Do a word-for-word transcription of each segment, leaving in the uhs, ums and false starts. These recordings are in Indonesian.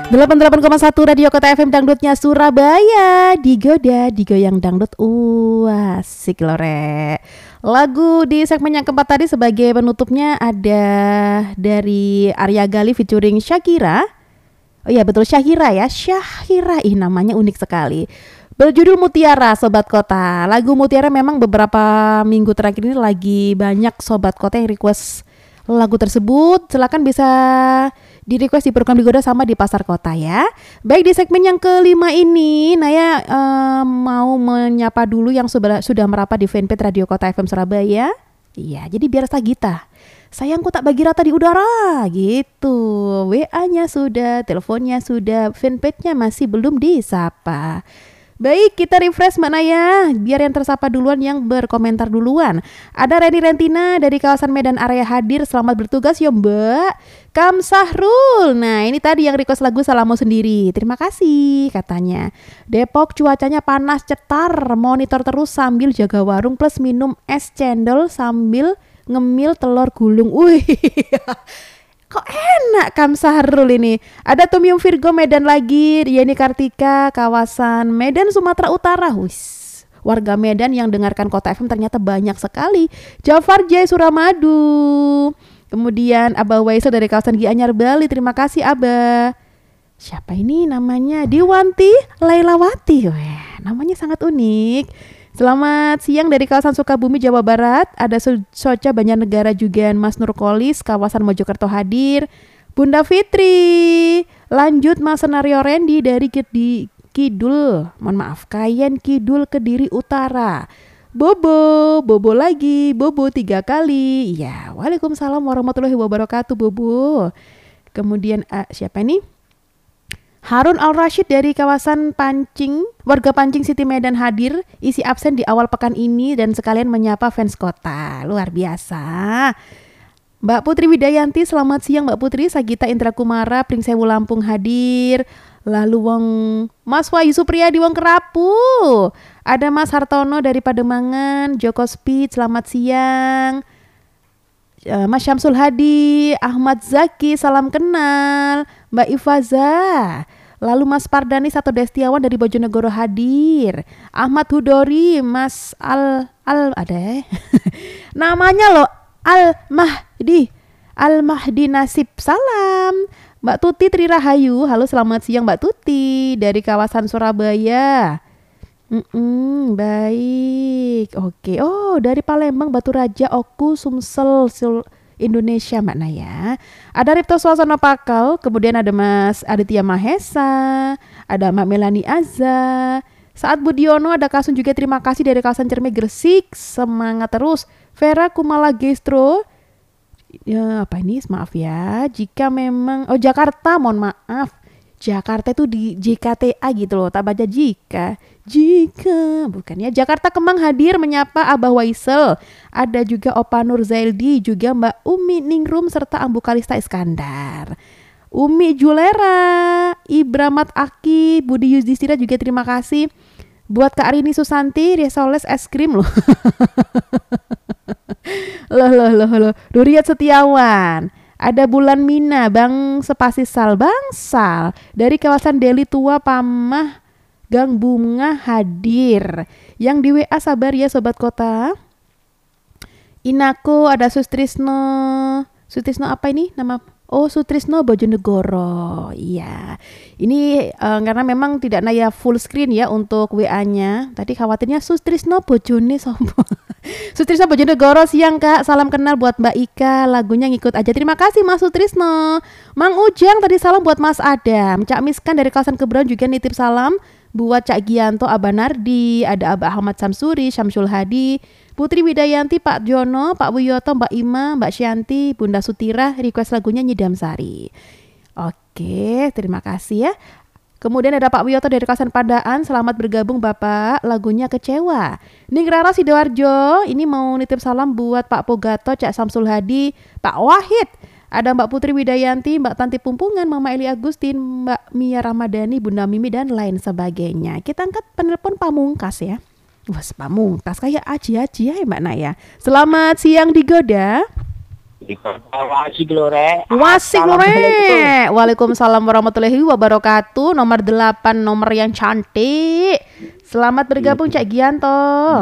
delapan puluh delapan koma satu Radio Kota F M Dangdutnya Surabaya. Digoda, digoyang dangdut. Uh, asik loh re. Lagu di segmen yang keempat tadi sebagai penutupnya ada dari Arya Gali featuring Shakira. Oh iya betul, Syahira ya. Syahira, ih namanya unik sekali. Berjudul Mutiara, Sobat Kota. Lagu Mutiara memang beberapa minggu terakhir ini lagi banyak Sobat Kota yang request lagu tersebut. Silakan bisa di request di program Digoda sama di Pasar Kota ya. Baik, di segmen yang kelima ini Naya uh, mau menyapa dulu yang sudah, sudah merapat di fanpage Radio Kota F M Surabaya. Iya, jadi biar Sagita, sayangku tak bagi rata di udara gitu. W A-nya sudah, teleponnya sudah, fanpage-nya masih belum disapa. Baik, kita refresh Mbak Naya, biar yang tersapa duluan yang berkomentar duluan. Ada Reni Rentina dari kawasan Medan area hadir, selamat bertugas ya Mbak. Kamsahrul, nah ini tadi yang request lagu Salamu Sendiri, terima kasih katanya. Depok cuacanya panas cetar, monitor terus sambil jaga warung plus minum es cendol sambil ngemil telur gulung. Wih, kok enak Kamsahrul ini. Ada Tumium Virgo Medan lagi, Yeni Kartika kawasan Medan Sumatera Utara. Wis, warga Medan yang dengarkan Kota F M ternyata banyak sekali. Jafar J Suramadu. Kemudian Abah Waisa dari kawasan Gianyar Bali, terima kasih Abah. Siapa ini namanya? Diwanti Lailawati. Weh, namanya sangat unik. Selamat siang dari kawasan Sukabumi, Jawa Barat. Ada Soca Banjarnegara juga Mas Nurkolis, kawasan Mojokerto hadir. Bunda Fitri. Lanjut Mas Senario Randy dari Kedi, Kidul. Mohon maaf, Kayen Kidul Kediri Utara. Bobo, Bobo lagi, Bobo tiga kali. Ya, waalaikumsalam warahmatullahi wabarakatuh Bobo. Kemudian uh, siapa ini? Harun Al-Rashid dari kawasan Pancing, warga Pancing City Medan hadir, isi absen di awal pekan ini dan sekalian menyapa fans kota. Luar biasa. Mbak Putri Widayanti, selamat siang Mbak Putri. Sagita Indra Kumara, Pringsewu Lampung hadir. Lalu wong Mas Wahyu Supriyadi wong Kerapu. Ada Mas Hartono dari Pademangan, Joko Speed, selamat siang. Mas Syamsul Hadi, Ahmad Zaki, salam kenal. Mbak Ifaza. Lalu Mas Pardani Sato Destiawan dari Bojonegoro hadir. Ahmad Hudori, Mas Al Al ada namanya loh, Al Mahdi. Al Mahdi Nasib, salam. Mbak Tuti Tri Rahayu, halo selamat siang Mbak Tuti dari kawasan Surabaya. Mm-mm, baik, oke. Oh, dari Palembang, Batu Raja, Oku, Sumsel, Sul, Indonesia, Mbak Naya. Ada Ripto Swasana Pakal, kemudian ada Mas Aditya Mahesa, ada Mbak Melani Azza. Saat Budiono, ada Kasun juga, terima kasih dari kawasan Cerme Gresik, semangat terus. Vera Kumala Gestro, ya apa ini, maaf ya, jika memang, oh Jakarta, mohon maaf. Jakarta itu di J K T A gitu loh, tak baca jika. Jika, bukan ya. Jakarta Kemang hadir menyapa Abah Waisel. Ada juga Opa Nur Zaildi, juga Mbak Umi Ningrum serta Ambu Kalista Iskandar. Umi Julera, Ibramat Aki, Budi Yudhistira juga terima kasih. Buat Kak Arini Susanti, Resoles es krim loh. Loh loh loh loh. Duriat Setiawan. Ada Bulan Mina, Bang Sepasisal, Bang Sal dari kawasan Deli Tua Pamah Gang Bunga hadir. Yang di W A sabar ya Sobat Kota. Inako, ada Sustrisno. Sustrisno apa ini nama? Oh, Sutrisno Bojonegoro. Iya. Ini uh, karena memang tidak Naya full screen ya untuk W A-nya. Tadi khawatirnya Sutrisno Bojone sopo. Sutrisno Bojonegoro siang Kak. Salam kenal buat Mbak Ika. Lagunya ngikut aja. Terima kasih Mas Sutrisno. Mang Ujang tadi salam buat Mas Adam. Cak Miskan dari kawasan Kebraun juga nitip salam buat Cak Gianto, Abah Nardi, ada Abah Ahmad Samsuri, Syamsul Hadi, Putri Widayanti, Pak Jono, Pak Wiyoto, Mbak Ima, Mbak Syanti, Bunda Sutira, request lagunya Nyidam Sari. Oke, terima kasih ya. Kemudian ada Pak Wiyoto dari kawasan Pandaan, selamat bergabung Bapak, lagunya Kecewa. Ningrara Sidoarjo, ini mau nitip salam buat Pak Pogato, Cak Samsul Hadi, Pak Wahid. Ada Mbak Putri Widayanti, Mbak Tanti Pumpungan, Mama Eli Agustin, Mbak Mia Ramadhani, Bunda Mimi, dan lain sebagainya. Kita angkat penelpon Pamungkas ya. Wah, Pamungkas kayak aji-aji ya Mbak Naya. Selamat siang Digoda. Wasik lho rek. Wasik lho rek. Waalaikumsalam warahmatullahi wabarakatuh. Nomor delapan, nomor yang cantik. Selamat bergabung Cak Gianto.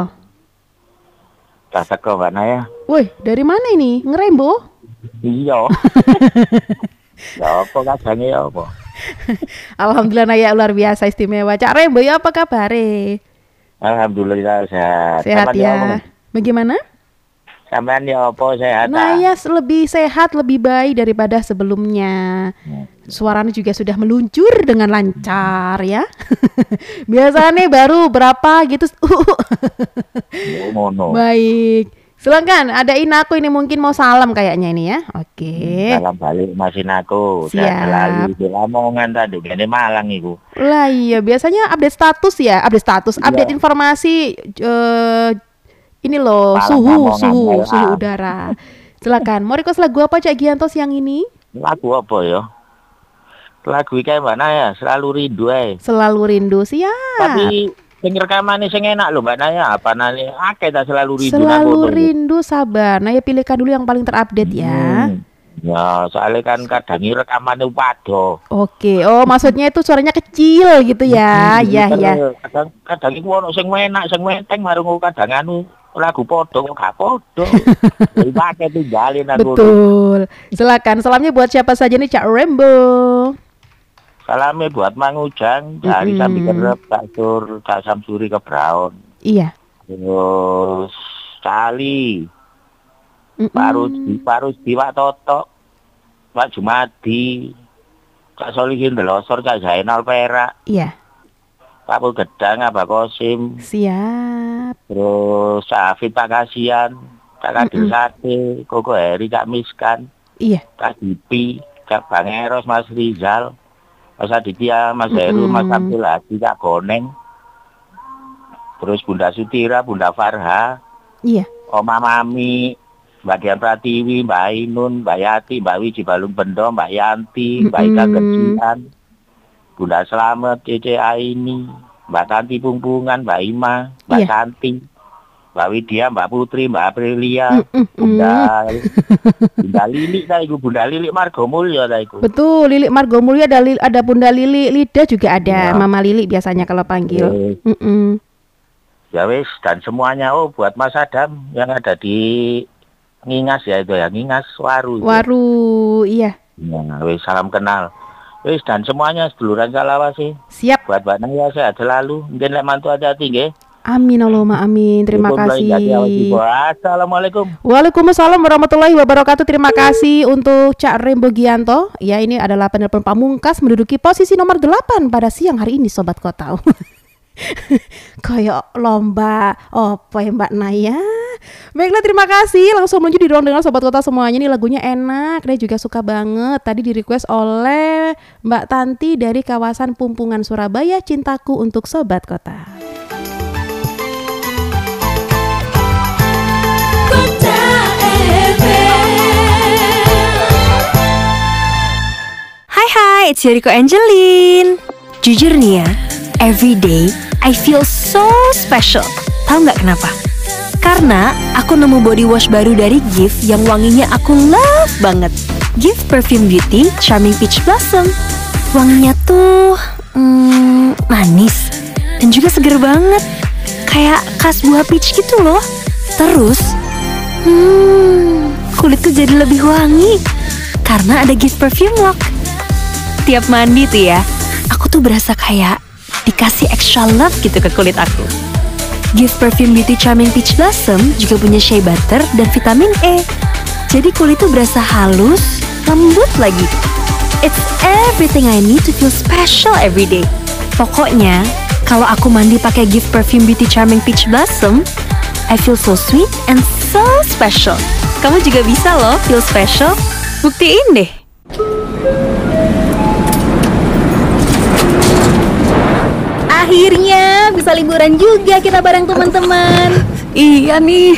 Tak teko Mbak Naya. Woi, dari mana ini? Ngerembo? Iya. Ya apa kabarnya ya apa? Alhamdulillah Naya luar biasa istimewa. Cak Rembo ya apa kabare? Alhamdulillah sehat. Sehat Sampean ya. Bagaimana? Sampean ya apa sehat? Naya lebih sehat, lebih baik daripada sebelumnya. Suaranya juga sudah meluncur dengan lancar ya. Biasanya baru berapa gitu. Oh, no. Baik. Silakan, ada Inaku ini mungkin mau salam kayaknya ini ya. Oke. Salam balik Masin aku. Siap. Selalu di Lamongan tadi, ini Malang iku. Lah iya, biasanya update status ya, update status, Iya. update informasi uh, ini loh, Malang, suhu, Lamongan, suhu, Malang. suhu udara. Silakan. Mau request lagu apa Cak Gianto siang ini? Lagu apa ya? Lagu iki Mbak Naya, selalu rindu ae. Selalu rindu, siap. Tapi sing rekamane sing enak lho Mbak Naya, apa nane akeh ta selalu rindu. Selalu nang kono. rindu, sabar. Nah ya pilihkan dulu yang paling terupdate ya. Hmm. Ya, soalnya kan kadang ini rekamannya pado. Oke, oh maksudnya itu suaranya kecil gitu ya, Hmm, ya terus ya. Kadang kadang iku ono sing enak, sing enteng marung kadang anu lagu podo kok gak podo. Jadi pakai tinggalin aku. Betul. Silakan, salamnya buat siapa saja nih Cak Rembo. Salamnya buat Mang Ujang dari Mm-mm. Sambi Kerep, Kak Sur, Kak Samsuri ke Brown. Iya. Terus Sali, Mm-mm. Pak Rusdi, Pak Rusdi, Pak Toto, Pak Jumadi, Kak Solihin Delosor, Kak Zainal Perak, Iya. Pak Pul Gedang, Abah Kosim, Siap. terus Safid Pak Kasian, Kak Kadil Mm-mm. Sate, Koko Heri, Kak Miskan, Iya. Kak Dipi, Kak Bang Eros, Mas Rizal, Mas Aditya, Mas Heru, Mm-mm. Mas Abdul Hadi, Kak Boneng, terus Bunda Sutira, Bunda Farha, Iya. Oma Mami, Mbak Dian Pratiwi, Mbak Ainun, Mbak Yati, Mbak Wiji Balung Bendo, Mbak Yanti, Mbak Ika Mm-mm. Gerjian, Bunda Selamat, Cece Aini, Mbak Tanti Pungpungan, Mbak Ima, Mbak Iya. Santi, Mbak Widya, Mbak Putri, Mbak Aprilia, Mm-mm. Bunda Bunda Lili, ta iku Bunda Lili Margo Mulya ta iku. Betul, Lili Margo Mulya ada Li- ada Bunda Lili, Lida juga ada, Ya. Mama Lili biasanya kalau panggil. Wes, Mm-mm. ya wis, dan semuanya oh buat Mas Adam yang ada di Ngingas ya itu ya, Ngingas Waru. Waru, iya. Ya, wis salam kenal. Wis dan semuanya seduluran Salawasi. Siap. Buat Mbak Naya sehat selalu. Mungkin lek mantu hati-hati nggih. Amin Allahumma amin. Terima kasih. Assalamualaikum. Waalaikumsalam warahmatullahi wabarakatuh. Terima kasih untuk Cak Rembo Gianto. Ya, ini adalah penelpon pamungkas menduduki posisi nomor delapan pada siang hari ini Sobat Kota. Kayak lomba apa ya Mbak Naya. Baiklah, terima kasih. Langsung menuju di ruang dengar Sobat Kota semuanya. Ini lagunya enak, dia juga suka banget. Tadi di request oleh Mbak Tanti dari kawasan Pumpungan Surabaya. Cintaku untuk Sobat Kota. Kota F M. Hai hai, it's Yoriko Angelin. Jujur nih ya, every day I feel so special. Tahu nggak kenapa? Karena aku nemu body wash baru dari Gift yang wanginya aku love banget. Gift Perfume Beauty Charming Peach Blossom. Wanginya tuh hmm, manis dan juga seger banget. Kayak khas buah peach gitu loh. Terus, hmm, kulitku jadi lebih wangi karena ada Gift Perfume Lock. Tiap mandi tuh ya, aku tuh berasa kayak dikasih extra love gitu ke kulit aku. Gift Perfume Beauty Charming Peach Blossom juga punya shea butter dan vitamin E. Jadi kulit tuh berasa halus, lembut lagi. It's everything I need to feel special every day. Pokoknya, kalau aku mandi pakai Gift Perfume Beauty Charming Peach Blossom, I feel so sweet and so special. Kamu juga bisa loh feel special. Buktiin deh. Akhirnya bisa liburan juga kita bareng teman-teman. Iya nih.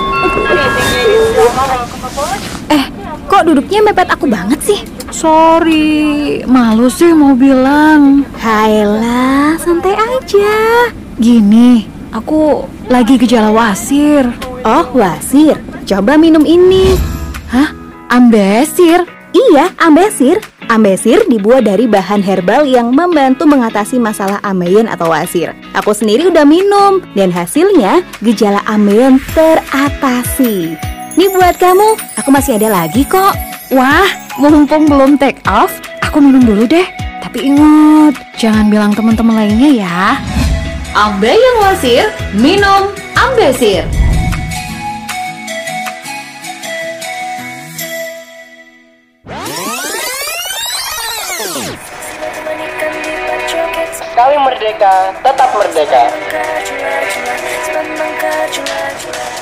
Eh, kok duduknya mepet aku banget sih? Sorry, malu sih mau bilang. Hayalah, santai aja. Gini, aku lagi gejala wasir. Oh, wasir. Coba minum ini. Hah? Ambesir? Iya, ambesir. Ambesir dibuat dari bahan herbal yang membantu mengatasi masalah ambeien atau wasir. Aku sendiri udah minum dan hasilnya gejala ambeien teratasi. Nih buat kamu, aku masih ada lagi kok. Wah, mumpung belum take off, aku minum dulu deh. Tapi ingat, jangan bilang teman-teman lainnya ya. Ambeien wasir, minum Ambesir. Kami merdeka, tetap merdeka.